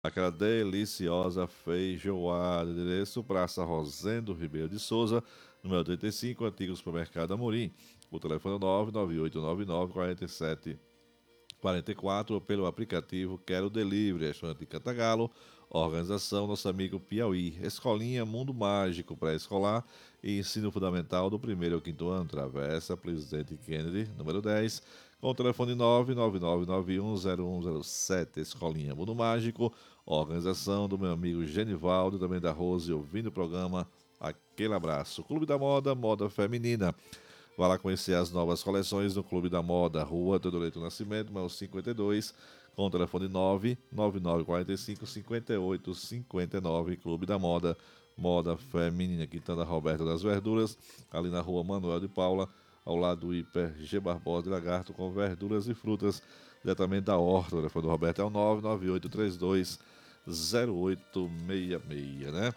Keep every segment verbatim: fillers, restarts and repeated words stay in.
Aquela deliciosa feijoada. Endereço Praça Rosendo Ribeiro de Souza, número trinta e cinco, antigo supermercado Amorim. O telefone é nove nove oito nove nove quatro sete quatro quatro ou pelo aplicativo Quero Delivery, restaurante de Cantagalo, organização Nosso Amigo Piauí, Escolinha Mundo Mágico pré-escolar e ensino fundamental do primeiro ao quinto ano, Travessa Presidente Kennedy, número dez, com o telefone nove nove nove nove um zero um zero sete, Escolinha Mundo Mágico, organização do meu amigo Genivaldo, também da Rose, ouvindo o programa. Aquele abraço. Clube da Moda, moda feminina. Vá lá conhecer as novas coleções do Clube da Moda, Rua Teodoro Nascimento, número cinquenta e dois, com o telefone nove nove nove quatro cinco cinco oito cinco nove, Clube da Moda, moda feminina, Quintana Roberta das Verduras, ali na Rua Manuel de Paula, ao lado do Hiper G Barbosa de Lagarto, com verduras e frutas, diretamente da horta. O telefone do Roberto é o nove nove oito três dois zero oito seis seis, né?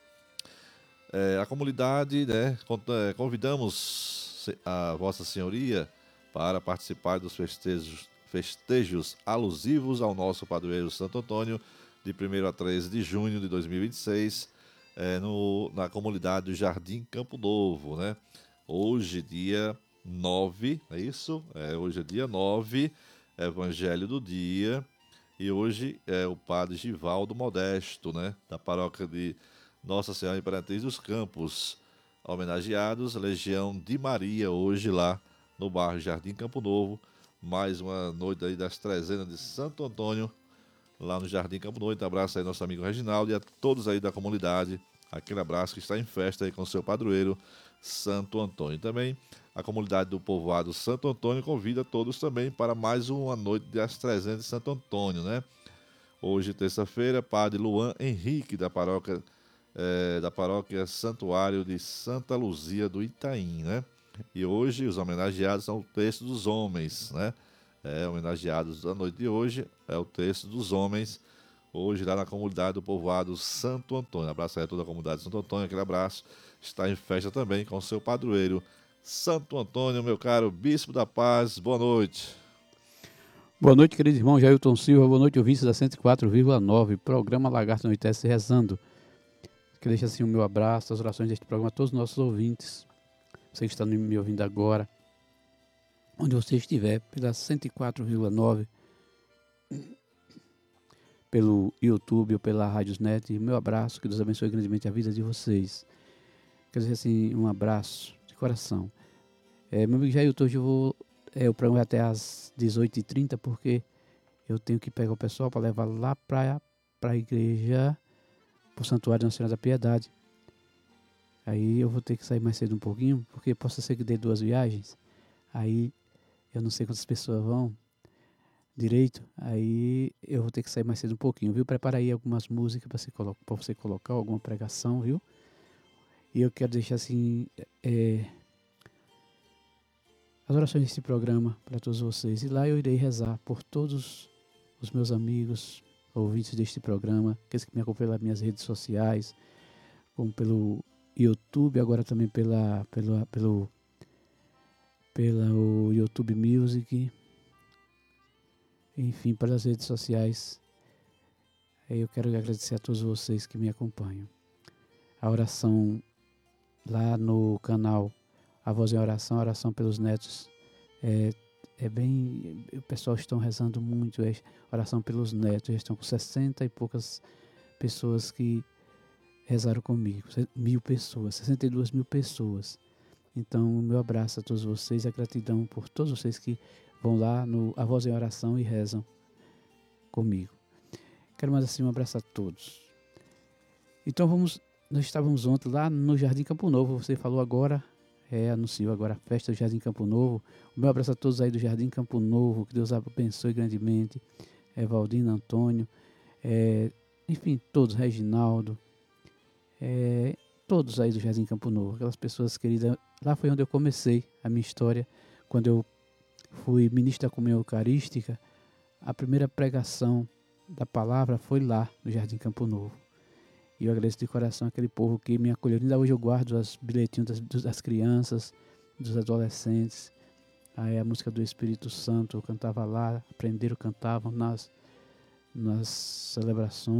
É, a comunidade, né, convidamos a Vossa Senhoria para participar dos festejos, festejos alusivos ao nosso padroeiro Santo Antônio, de primeiro a treze de junho de dois mil e vinte e seis, é, no, na comunidade do Jardim Campo Novo, né? Hoje, dia nove, é isso? É, hoje é dia nove, Evangelho do Dia, e hoje é o padre Givaldo Modesto, né, da paróquia de Nossa Senhora Imperatriz dos Campos, homenageados, Legião de Maria, hoje lá no bairro Jardim Campo Novo, mais uma noite aí das trezenas de Santo Antônio, lá no Jardim Campo Novo. Então, abraço aí nosso amigo Reginaldo e a todos aí da comunidade, aquele abraço que está em festa aí com o seu padroeiro, Santo Antônio. Também a comunidade do povoado Santo Antônio convida todos também para mais uma noite das trezentas de Santo Antônio, né? Hoje, terça-feira, Padre Luan Henrique, da paróquia, eh, da paróquia Santuário de Santa Luzia do Itaim, né? E hoje os homenageados são o texto dos homens, né? É, homenageados da noite de hoje é o texto dos homens, hoje lá na comunidade do povoado Santo Antônio. Abraço aí a toda a comunidade de Santo Antônio, aquele abraço. Está em festa também com o seu padroeiro, Santo Antônio, meu caro Bispo da Paz. Boa noite. Boa noite, querido irmão Jailton Silva. Boa noite, ouvintes da cento e quatro vírgula nove. Programa Lagarto Anoitece Rezando. Que deixa assim o meu abraço, as orações deste programa a todos os nossos ouvintes. Você que está me ouvindo agora, onde você estiver, pela cento e quatro vírgula nove, pelo YouTube ou pela Rádiosnet. Meu abraço, que Deus abençoe grandemente a vida de vocês. Quer dizer assim, um abraço de coração. É, meu amigo Jailton, hoje eu vou. É, o programa é até às dezoito e trinta, porque eu tenho que pegar o pessoal para levar lá para a igreja, para o Santuário Nacional da Piedade. Aí eu vou ter que sair mais cedo um pouquinho, porque possa ser que dê duas viagens. Aí eu não sei quantas pessoas vão direito. Aí eu vou ter que sair mais cedo um pouquinho, viu? Prepara aí algumas músicas para você, colo- pra você colocar, alguma pregação, viu? E eu quero deixar assim é, as orações desse programa para todos vocês. E lá eu irei rezar por todos os meus amigos, ouvintes deste programa, aqueles que me acompanham nas minhas redes sociais, como pelo YouTube, agora também pela, pela, pelo, pelo YouTube Music, enfim, pelas redes sociais. Eu quero agradecer a todos vocês que me acompanham. A oração lá no canal A Voz em Oração, a oração pelos netos, é, é bem... O pessoal estão rezando muito, é oração pelos netos, estão com sessenta e poucas pessoas que rezaram comigo, mil pessoas, sessenta e duas mil pessoas. Então, o meu abraço a todos vocês, a gratidão por todos vocês que vão lá no A Voz em Oração e rezam comigo. Quero mandar assim um abraço a todos. Então vamos, nós estávamos ontem lá no Jardim Campo Novo, você falou agora, é, anunciou agora a festa do Jardim Campo Novo. O meu abraço a todos aí do Jardim Campo Novo, que Deus abençoe grandemente. É, Valdino, Antônio, é, enfim, todos, Reginaldo, é, todos aí do Jardim Campo Novo, aquelas pessoas queridas. Lá foi onde eu comecei a minha história, quando eu fui ministro da Comunhão Eucarística. A primeira pregação da palavra foi lá no Jardim Campo Novo. E eu agradeço de coração aquele povo que me acolheu. Ainda hoje eu guardo os bilhetinhos das, das crianças, dos adolescentes. Aí a música do Espírito Santo eu cantava lá, aprenderam, cantavam nas, nas celebrações.